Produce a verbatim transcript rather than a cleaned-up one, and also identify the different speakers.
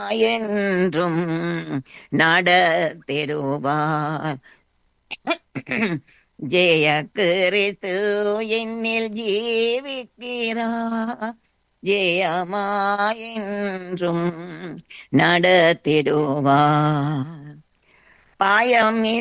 Speaker 1: என்றும் நடத்திடுவார். ஜெய கிறிஸ்து என்னில் ஜீவிக்கிறார், ஜெயமாயென்றும் நடத்திடுவார். பாயம்